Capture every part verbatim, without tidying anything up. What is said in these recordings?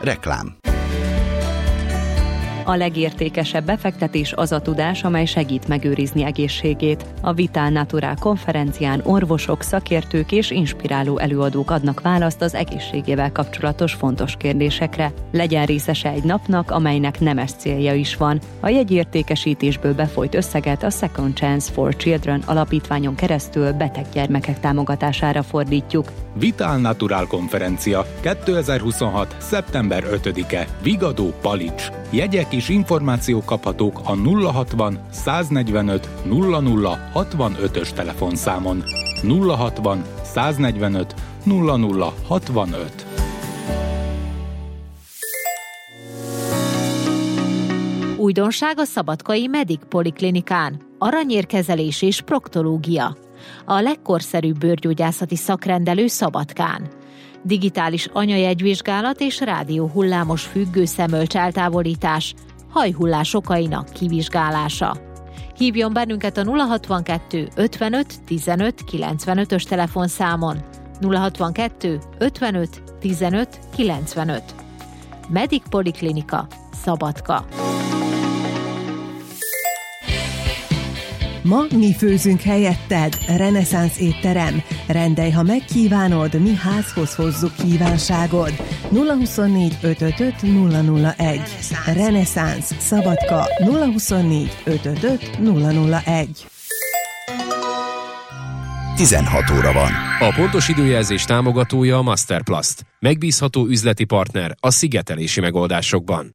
Reklám. A legértékesebb befektetés az a tudás, amely segít megőrizni egészségét. A Vital Natural konferencián orvosok, szakértők és inspiráló előadók adnak választ az egészségével kapcsolatos fontos kérdésekre. Legyen részese egy napnak, amelynek nemes célja is van. A jegyértékesítésből befolyt összeget a Second Chance for Children alapítványon keresztül beteg gyermekek támogatására fordítjuk. Vital Natural konferencia kétezer-huszonhat. szeptember ötödike. Vigadó, Palics. Jegyek és információk kaphatók a nulla hatvan száznegyvenöt nulla nulla hatvanötös telefonszámon. nulla hatvan száznegyvenöt nulla nulla hatvanöt. Újdonság a szabadkai Medic Poliklinikán. Aranyérkezelés és proktológia. A legkorszerűbb bőrgyógyászati szakrendelő Szabadkán. Digitális anyajegyvizsgálat és rádióhullámos függő szemölcs eltávolítás, hajhullás okainak kivizsgálása. Hívjon bennünket a nulla hatvankettő ötvenöt tizenöt kilencvenötös telefonszámon. nulla hatvankettő ötvenöt tizenöt kilencvenöt. Medic Poliklinika, Szabadka. Ma mi főzünk helyetted, reneszánsz étterem. Rendelj, ha megkívánod, mi házhoz hozzuk kívánságod. nulla huszonnégy ötvenöt nulla nulla egy. Reneszánsz, Szabadka, nulla huszonnégy ötvenöt nulla nulla egy. tizenhat óra van. A pontos időjelzés támogatója a Masterplast. Megbízható üzleti partner a szigetelési megoldásokban.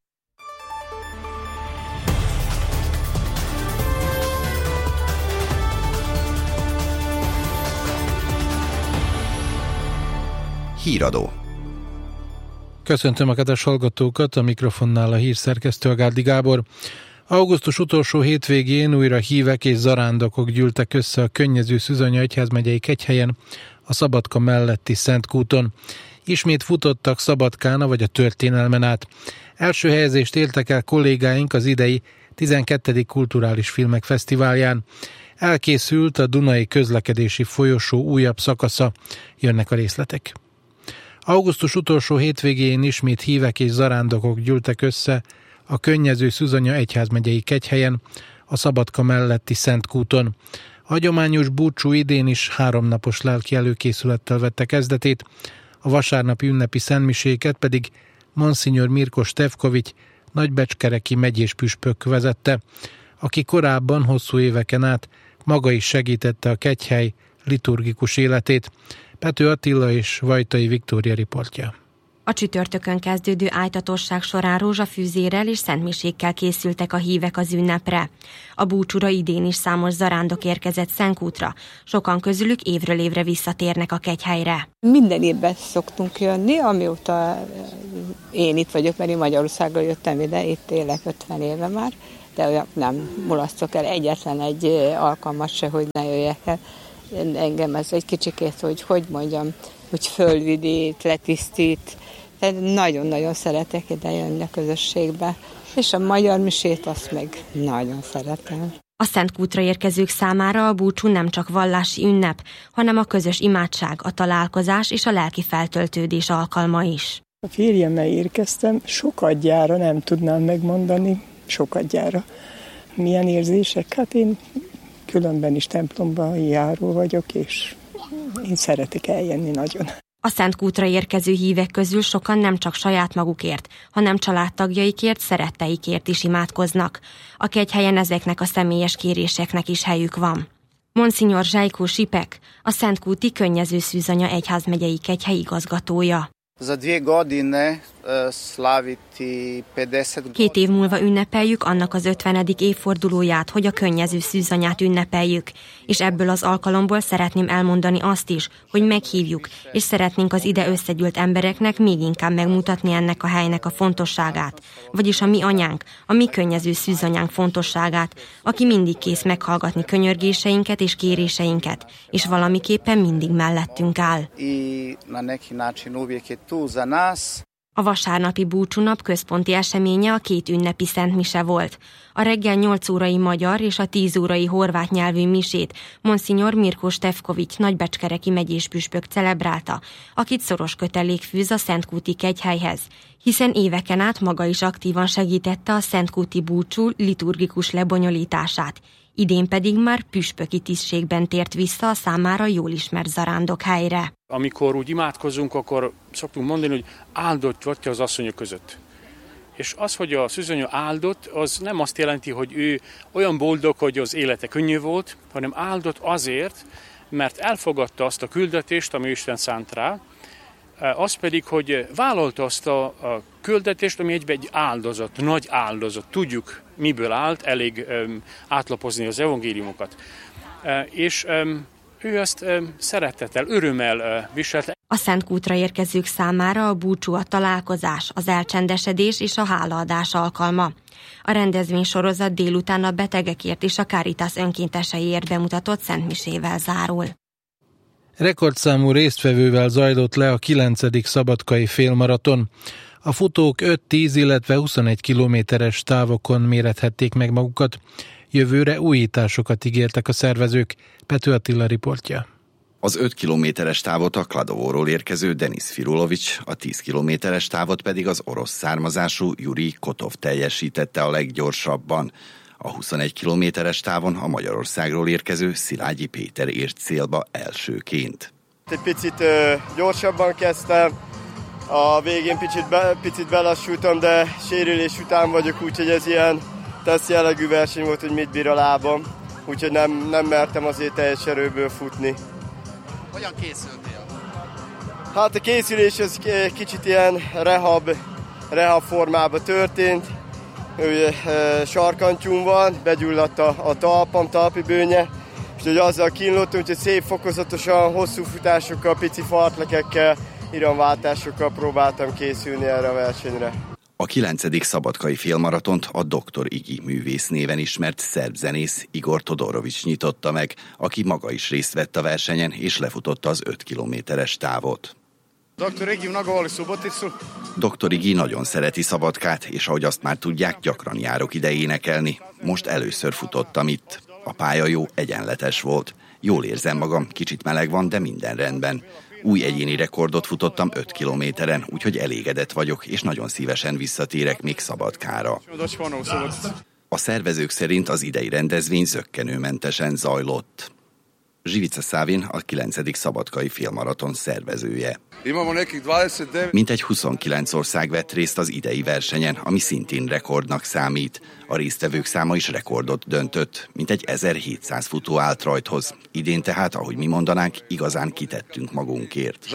Híradó. Köszöntöm a kedves hallgatókat, a mikrofonnál a hírszerkesztő Gárdi Gábor. Augusztus utolsó hétvégén újra hívek és zarándokok gyűltek össze a Könnyező Szűzanya egyházmegyei Kegyhelyen, a Szabadka melletti Szentkúton. Ismét futottak Szabadkán, vagy a történelmen át. Első helyezést éltek el kollégáink az idei tizenkettedik Kulturális Filmek Fesztiválján. Elkészült a Dunai közlekedési folyosó újabb szakasza, jönnek a részletek. Augusztus utolsó hétvégén ismét hívek és zarándokok gyűltek össze a Könnyező Szűzanya egyházmegyei Kegyhelyen, a Szabadka melletti Szentkúton. A hagyományos búcsú idén is háromnapos lelki előkészülettel vette kezdetét, a vasárnapi ünnepi szentmiséket pedig Monsignor Mirko Stefkovics nagybecskereki megyés püspök vezette, aki korábban hosszú éveken át maga is segítette a Kegyhely liturgikus életét. Pető Attila és Vajtai Viktória riportja. A csütörtökön kezdődő ájtatosság során rózsafűzérrel és szentmisékkel készültek a hívek az ünnepre. A búcsúra idén is számos zarándok érkezett Szentkútra, sokan közülük évről évre visszatérnek a Kegyhelyre. Minden évben szoktunk jönni, amióta én itt vagyok, mert én Magyarországról jöttem ide, itt élek ötven éve már, de olyan nem mulasztok el egyetlen egy alkalmat se, hogy ne jöjjek el. Engem ez egy kicsikét, hogy hogy mondjam, hogy fölvidít, letisztít. Tehát nagyon-nagyon szeretek ide jönni a közösségbe. És a magyar misét azt meg nagyon szeretem. A Szentkútra érkezők számára a búcsú nem csak vallási ünnep, hanem a közös imádság, a találkozás és a lelki feltöltődés alkalma is. A férjemmel érkeztem, sokadjára nem tudnám megmondani, sokadjára. Milyen érzések? Hát én különben is templomban járó vagyok, és én szeretek eljönni nagyon. A Szentkútra érkező hívek közül sokan nem csak saját magukért, hanem családtagjaikért, szeretteikért is imádkoznak. A Kegyhelyen ezeknek a személyes kéréseknek is helyük van. Monsignor Zsajkó Sipek, a Szentkúti Könnyező Szűzanya egyházmegyei Kegyhely igazgatója. Két év múlva ünnepeljük annak az ötvenedik évfordulóját, hogy a Könnyező Szűzanyát ünnepeljük, és ebből az alkalomból szeretném elmondani azt is, hogy meghívjuk, és szeretnénk az ide összegyűlt embereknek még inkább megmutatni ennek a helynek a fontosságát, vagyis a mi anyánk, a mi Könnyező Szűzanyánk fontosságát, aki mindig kész meghallgatni könyörgéseinket és kéréseinket, és valamiképpen mindig mellettünk áll. A vasárnapi búcsúnap központi eseménye a két ünnepi szentmise volt. A reggel nyolc órai magyar és a tíz órai horvát nyelvű misét Monsignor Mirko Stefkovics nagybecskereki megyés püspök celebrálta, akit szoros kötelék fűz a Szentkúti kegyhelyhez, hiszen éveken át maga is aktívan segítette a szentkúti búcsú liturgikus lebonyolítását. Idén pedig már püspöki tisztségben tért vissza a számára jól ismert zarándokhelyre. Amikor úgy imádkozunk, akkor szoktunk mondani, hogy áldott vagy te az asszonyok között. És az, hogy a szűzanya áldott, az nem azt jelenti, hogy ő olyan boldog, hogy az élete könnyű volt, hanem áldott azért, mert elfogadta azt a küldetést, ami Isten szánt rá, az pedig, hogy vállalta azt a, a küldetést, ami egyben egy áldozat, nagy áldozat. Tudjuk, miből állt, elég um, átlapozni az evangéliumokat. Uh, és um, ő ezt um, szeretettel, örömmel uh, viselte. A Szentkútra érkezők számára a búcsú a találkozás, az elcsendesedés és a hálaadás alkalma. A rendezvénysorozat délután a betegekért és a Caritas önkénteseiért bemutatott szentmisével zárul. Rekordszámú résztvevővel zajlott le a kilencedik szabadkai félmaraton. A futók öt, tíz, illetve huszonegy kilométeres távokon mérethették meg magukat. Jövőre újításokat ígértek a szervezők. Pető Attila riportja. Az öt kilométeres távot a Kladovóról érkező Denis Firulovics, a tíz kilométeres távot pedig az orosz származású Jurij Kotov teljesítette a leggyorsabban. A huszonegy kilométeres távon a Magyarországról érkező Szilágyi Péter ért célba elsőként. Egy picit ö, gyorsabban kezdtem, a végén picit, be, picit belassultam, de sérülés után vagyok, úgyhogy ez ilyen teszt jellegű verseny volt, hogy mit bír a lábam, úgyhogy nem, nem mertem azért teljes erőből futni. Hogyan készültél? Hát a készülés az kicsit ilyen rehab, rehab formában történt. Sarkantyúm van, begyulladt a, a talpam, talpi bőnye, és hogy azzal kínlottam, hogy szép fokozatosan, hosszú futásokkal, pici fartlekekkel, iramváltásokkal próbáltam készülni erre a versenyre. A kilencedik szabadkai félmaratont a doktor Igi művész néven ismert szerb zenész Igor Todorovics nyitotta meg, aki maga is részt vett a versenyen és lefutotta az öt kilométeres távot. doktor Igi mnogo voli Suboticu. doktor Igi nagyon szereti Szabadkát, és ahogy azt már tudják, gyakran járok ide énekelni. Most először futottam itt. A pálya jó, egyenletes volt. Jól érzem magam, kicsit meleg van, de minden rendben. Új egyéni rekordot futottam öt kilométeren, úgyhogy elégedett vagyok, és nagyon szívesen visszatérek még Szabadkára. A szervezők szerint az idei rendezvény zökkenőmentesen zajlott. Živica Szávin a kilencedik szabadkai félmaraton szervezője. Mintegy huszonkilenc ország vett részt az idei versenyen, ami szintén rekordnak számít. A résztvevők száma is rekordot döntött, mintegy ezerhétszáz futó állt rajthoz. Idén tehát, ahogy mi mondanánk, igazán kitettünk magunkért.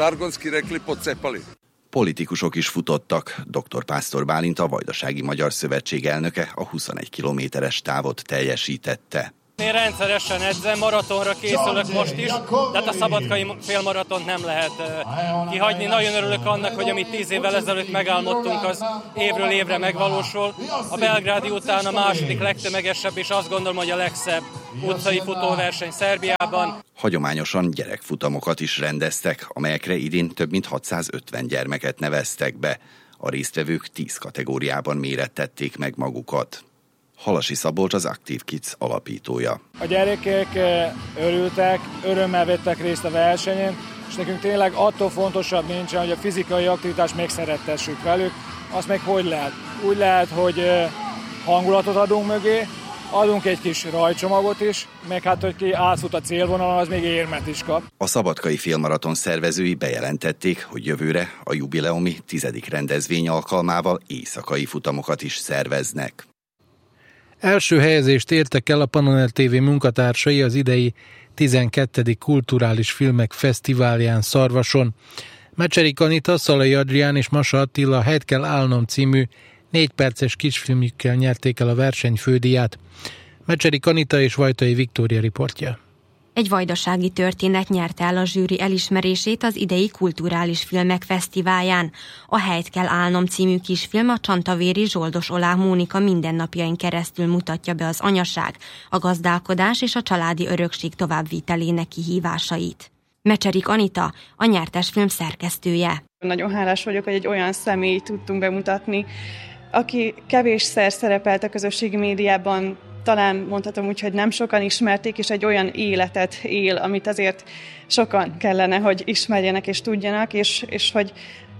Politikusok is futottak. doktor Pásztor Bálint, a Vajdasági Magyar Szövetség elnöke a huszonegy kilométeres távot teljesítette. Én rendszeresen edzem, maratonra készülök most is, de hát a szabadkai félmaratont nem lehet uh, kihagyni. Nagyon örülök annak, hogy amit tíz évvel ezelőtt megálmodtunk, az évről évre megvalósul. A belgrádi után a második legtömegesebb, és azt gondolom, hogy a legszebb utcai futóverseny Szerbiában. Hagyományosan gyerekfutamokat is rendeztek, amelyekre idén több mint hatszázötven gyermeket neveztek be. A résztvevők tíz kategóriában mérettették meg magukat. Halasi Szabolcs az Active Kids alapítója. A gyerekek örültek, örömmel vettek részt a versenyen, és nekünk tényleg attól fontosabb nincsen, hogy a fizikai aktivitást megszerettessük velük. Azt meg hogy lehet? Úgy lehet, hogy hangulatot adunk mögé, adunk egy kis rajcsomagot is, meg hát, hogy ki átfut a célvonalon, az még érmet is kap. A szabadkai félmaraton szervezői bejelentették, hogy jövőre a jubileumi tizedik rendezvény alkalmával éjszakai futamokat is szerveznek. Első helyezést értek el a Panonel té vé munkatársai az idei tizenkettedik Kulturális Filmek Fesztiválján Szarvason. Mecserik Anita, Szalai Adrián és Masa Attila a Helyt kell állnom című négy perces kisfilmjükkel nyerték el a verseny fődíját. Mecserik Anita és Vajtai Viktória riportja. Egy vajdasági történet nyerte el a zsűri elismerését az idei Kulturális Filmek Fesztiválján. A Helyt kell állnom című kisfilm a csantavéri Zsoldos Olá Mónika mindennapjain keresztül mutatja be az anyaság, a gazdálkodás és a családi örökség továbbvitelének kihívásait. Mecserik Anita, a nyertes film szerkesztője. Nagyon hálás vagyok, hogy egy olyan személyt tudtunk bemutatni, aki kevésszer szerepelt a közösségi médiában, talán mondhatom úgy, hogy nem sokan ismerték, és egy olyan életet él, amit azért sokan kellene, hogy ismerjenek és tudjanak, és, és hogy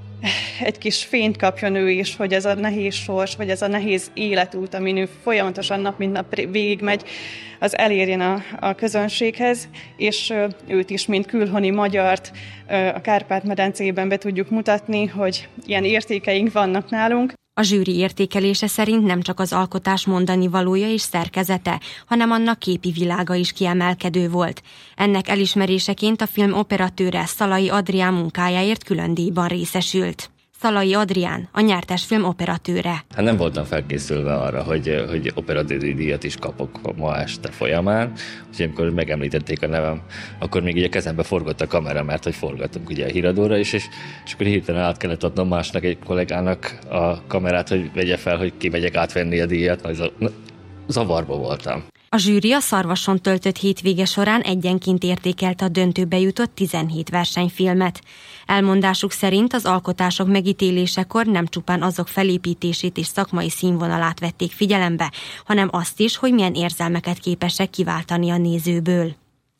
egy kis fényt kapjon ő is, hogy ez a nehéz sors, vagy ez a nehéz életút, amin ő folyamatosan nap mint nap végigmegy, az elérjen a, a közönséghez, és őt is, mint külhoni magyart a Kárpát-medencében be tudjuk mutatni, hogy ilyen értékeink vannak nálunk. A zsűri értékelése szerint nem csak az alkotás mondani valója és szerkezete, hanem annak képi világa is kiemelkedő volt. Ennek elismeréseként a film operatőre, Szalai Adrián munkájáért külön díjban részesült. Szalai Adrián, a nyertes film operatőre. Hát nem voltam felkészülve arra, hogy, hogy operatőri díjat is kapok ma este folyamán, úgyhogy amikor megemlítették a nevem, akkor még így a kezembe forgott a kamera, mert hogy forgatunk ugye a híradóra is, és, és akkor hirtelen át kellett adnom másnak, egy kollégának a kamerát, hogy vegye fel, hogy kimegyek átvenni a díjat, majd zavarba voltam. A zsűri a Szarvason töltött hétvége során egyenként értékelte a döntőbe jutott tizenhét versenyfilmet. Elmondásuk szerint az alkotások megítélésekor nem csupán azok felépítését és szakmai színvonalát vették figyelembe, hanem azt is, hogy milyen érzelmeket képesek kiváltani a nézőből.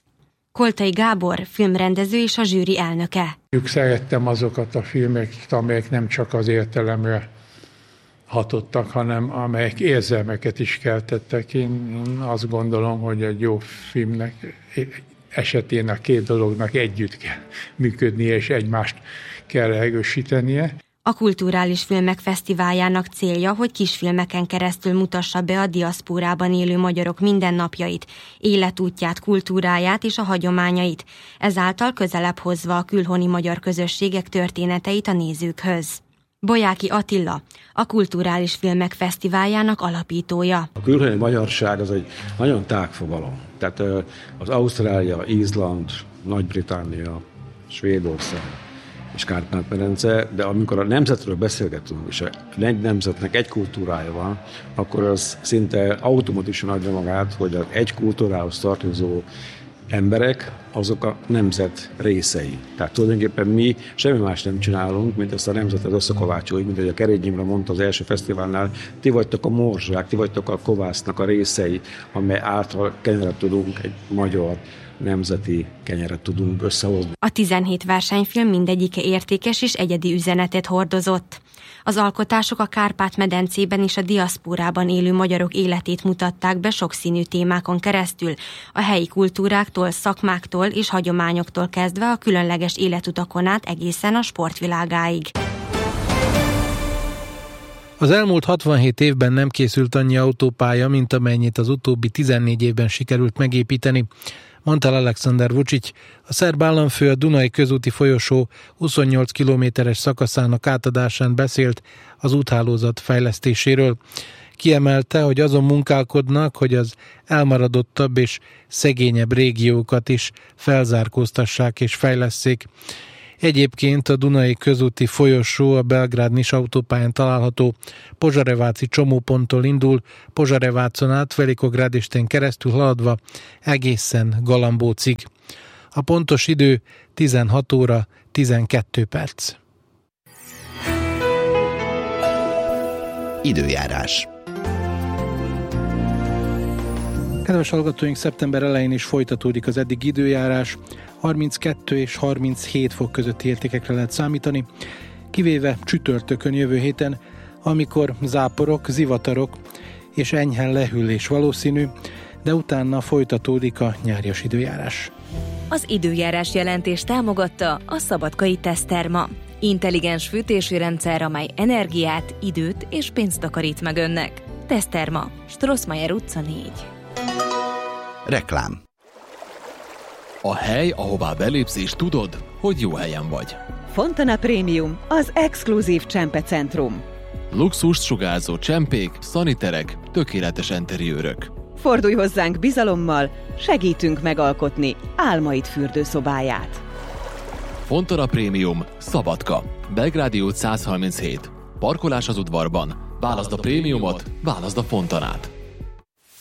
Koltai Gábor, filmrendező és a zsűri elnöke. Szerettem azokat a filmeket, amelyek nem csak az értelemre hatottak, hanem amelyek érzelmeket is keltettek. Én azt gondolom, hogy egy jó filmnek esetén a két dolognak együtt kell működnie, és egymást kell erősítenie. A Kulturális Filmek Fesztiváljának célja, hogy kisfilmeken keresztül mutassa be a diaszpórában élő magyarok mindennapjait, életútját, kultúráját és a hagyományait, ezáltal közelebb hozva a külhoni magyar közösségek történeteit a nézőkhöz. Bolyáki Attila, a Kulturális Filmek Fesztiváljának alapítója. A külhoni magyarság az egy nagyon tág fogalom. Tehát az Ausztrália, Izland, Nagy-Britannia, Svédország és Kárpát-medence, de amikor a nemzetről beszélgetünk, és egy nemzetnek egy kultúrája van, akkor az szinte automatikusan adja magát, hogy az egy kultúrához tartozó emberek, azok a nemzet részei. Tehát tulajdonképpen mi semmi más nem csinálunk, mint ezt a nemzetet összekovácsoljuk, mint hogy a Kerény Imre mondta az első fesztiválnál, ti vagytok a morzsák, ti vagytok a kovásznak a részei, amely által kenyeret tudunk, egy magyar nemzeti kenyeret tudunk összehozni. A tizenhét versenyfilm mindegyike értékes és egyedi üzenetet hordozott. Az alkotások a Kárpát-medencében és a diaszpórában élő magyarok életét mutatták be sokszínű témákon keresztül, a helyi kultúráktól, szakmáktól és hagyományoktól kezdve a különleges életutakon át egészen a sportvilágáig. Az elmúlt hatvanhét évben nem készült annyi autópálya, mint amennyit az utóbbi tizennégy évben sikerült megépíteni, mondta Alexander Vučić, a szerb államfő a Dunai közúti folyosó huszonnyolc kilométeres szakaszának átadásán beszélt az úthálózat fejlesztéséről. Kiemelte, hogy azon munkálkodnak, hogy az elmaradottabb és szegényebb régiókat is felzárkóztassák és fejlesszék. Egyébként a Dunai közúti folyosó a Belgrád-Nis autópályán található Požareváci csomóponttól indul, Požarevácon át Velikogradistén keresztül haladva egészen Galambócig. A pontos idő tizenhat óra tizenkét perc. Időjárás. Kedves hallgatóink, szeptember elején is folytatódik az eddig időjárás. harminckettő és harminchét fok közötti értékekre lehet számítani, kivéve csütörtökön jövő héten, amikor záporok, zivatarok és enyhe lehűlés valószínű, de utána folytatódik a nyárias időjárás. Az időjárás jelentés támogatta a Szabadkai Teszterma. Intelligens fűtési rendszer, amely energiát, időt és pénzt takarít meg önnek. Teszterma, Strossmayer utca négy. Reklám. A hely, ahová belépsz és tudod, hogy jó helyen vagy. Fontana Premium, az exkluzív csempecentrum. Luxust sugárzó csempék, szaniterek, tökéletes enteriőrök. Fordulj hozzánk bizalommal, segítünk megalkotni álmaid fürdőszobáját. Fontana Premium, Szabadka, Belgrádi út száz harminchét. Parkolás az udvarban. Válaszd a prémiumot, válaszd a Fontanát.